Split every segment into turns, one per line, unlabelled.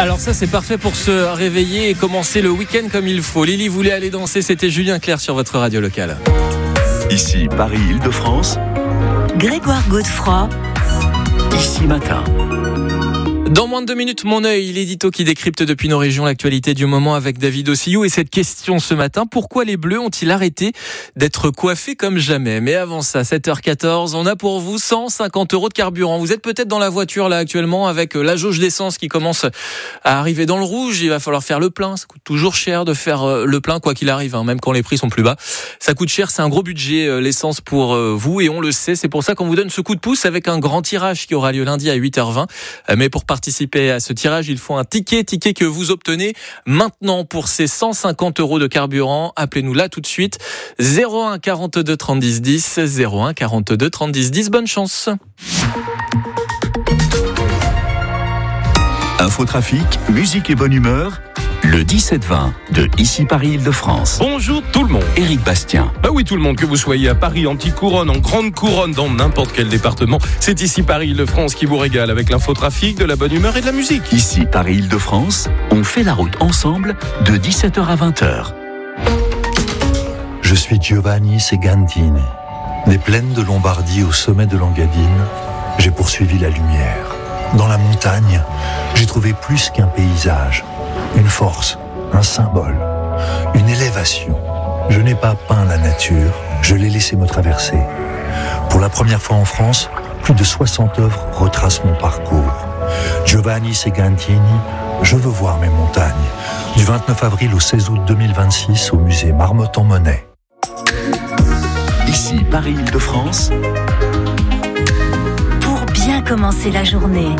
Alors ça, c'est parfait pour se réveiller et commencer le week-end comme il faut. Lily voulait aller danser, c'était Julien Clerc sur votre radio locale.
Ici Paris-Île-de-France,
Grégoire Godefroy,
Ici Matin.
Dans moins de 2 minutes, Mon œil, l'édito qui décrypte depuis nos régions l'actualité du moment avec David Ossillou. Et cette question ce matin, pourquoi les Bleus ont-ils arrêté d'être coiffés comme jamais? Mais avant ça, 7h14, on a pour vous 150 € de carburant. Vous êtes peut-être dans la voiture là actuellement avec la jauge d'essence qui commence à arriver dans le rouge. Il va falloir faire le plein. Ça coûte toujours cher de faire le plein quoi qu'il arrive, même quand les prix sont plus bas. Ça coûte cher, c'est un gros budget l'essence pour vous et on le sait. C'est pour ça qu'on vous donne ce coup de pouce avec un grand tirage qui aura lieu lundi à 8h20. Mais pour participer à ce tirage, il faut un ticket que vous obtenez maintenant pour ces 150 € de carburant. Appelez-nous là tout de suite. 01 42 30 10 10, 01 42 30 10 10. Bonne chance.
Infotrafic, musique et bonne humeur. Le 17-20 de Ici Paris-Île-de-France.
Bonjour tout le monde.
Éric Bastien.
Bah oui tout le monde, que vous soyez à Paris, en petite couronne, en grande couronne, dans n'importe quel département, c'est Ici Paris-Île-de-France qui vous régale avec l'infotrafic, de la bonne humeur et de la musique.
Ici Paris-Île-de-France, on fait la route ensemble de 17h à 20h.
Je suis Giovanni Segantini. Des plaines de Lombardie au sommet de l'Engadine, j'ai poursuivi la lumière. Dans la montagne, j'ai trouvé plus qu'un paysage, une force, un symbole, une élévation. Je n'ai pas peint la nature, je l'ai laissé me traverser. Pour la première fois en France, plus de 60 œuvres retracent mon parcours. Giovanni Segantini, je veux voir mes montagnes. Du 29 avril au 16 août 2026 au musée Marmottan-Monet.
Ici Paris-Île-de-France,
pour bien commencer la journée.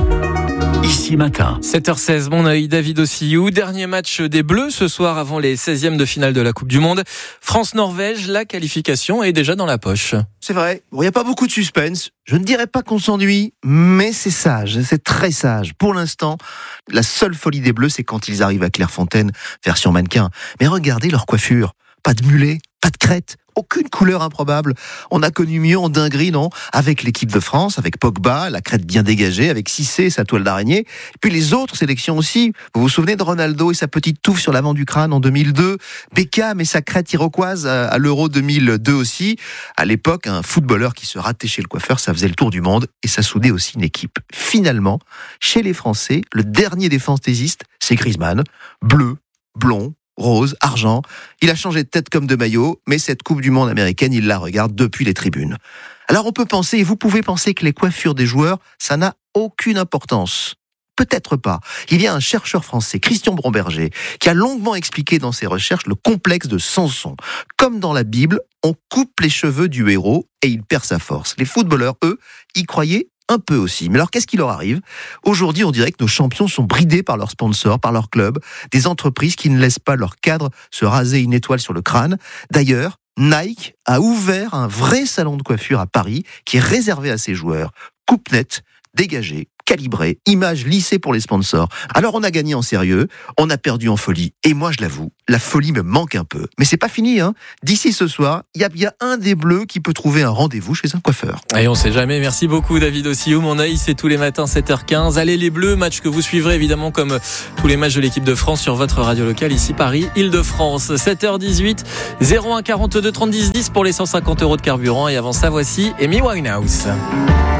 Ici Matin.
7h16, Mon œil, David Ossillou. Dernier match des Bleus ce soir avant les 16e de finale de la Coupe du Monde. France-Norvège, la qualification est déjà dans la poche.
C'est vrai, il n'y a pas beaucoup de suspense. Je ne dirais pas qu'on s'ennuie, mais c'est sage, c'est très sage. Pour l'instant, la seule folie des Bleus, c'est quand ils arrivent à Clairefontaine, version mannequin. Mais regardez leur coiffure. Pas de mulet, pas de crête, aucune couleur improbable. On a connu mieux en dinguerie, non? Avec l'équipe de France, avec Pogba, la crête bien dégagée, avec Cissé, sa toile d'araignée. Et puis les autres sélections aussi. Vous vous souvenez de Ronaldo et sa petite touffe sur l'avant du crâne en 2002? Beckham et sa crête iroquoise à l'Euro 2002 aussi. À l'époque, un footballeur qui se ratait chez le coiffeur, ça faisait le tour du monde et ça soudait aussi une équipe. Finalement, chez les Français, le dernier des fantaisistes, c'est Griezmann. Bleu, blond, rose, argent. Il a changé de tête comme de maillot, mais cette Coupe du Monde américaine, il la regarde depuis les tribunes. Alors on peut penser, et vous pouvez penser que les coiffures des joueurs, ça n'a aucune importance. Peut-être pas. Il y a un chercheur français, Christian Bromberger, qui a longuement expliqué dans ses recherches le complexe de Samson. Comme dans la Bible, on coupe les cheveux du héros et il perd sa force. Les footballeurs, eux, y croyaient un peu aussi. Mais alors, qu'est-ce qui leur arrive? Aujourd'hui, on dirait que nos champions sont bridés par leurs sponsors, par leurs clubs, des entreprises qui ne laissent pas leurs cadres se raser une étoile sur le crâne. D'ailleurs, Nike a ouvert un vrai salon de coiffure à Paris qui est réservé à ses joueurs. Coupe nette, dégagée, calibrée, image lissée pour les sponsors. Alors on a gagné en sérieux, on a perdu en folie. Et moi, je l'avoue, la folie me manque un peu. Mais c'est pas fini, hein. D'ici ce soir, il y a bien un des Bleus qui peut trouver un rendez-vous chez un coiffeur.
Et on sait jamais. Merci beaucoup, David Ossillou. Mon œil, c'est tous les matins, 7h15. Allez les Bleus, match que vous suivrez évidemment comme tous les matchs de l'équipe de France sur votre radio locale, ici Paris, Île-de-France. 7h18, 01 42 30 10 10 pour les 150 € de carburant. Et avant ça, voici Amy Winehouse.